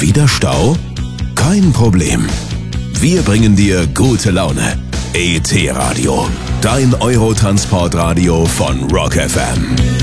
Wieder Stau? Kein Problem. Wir bringen dir gute Laune. ET Radio, dein Eurotransportradio von Rock FM.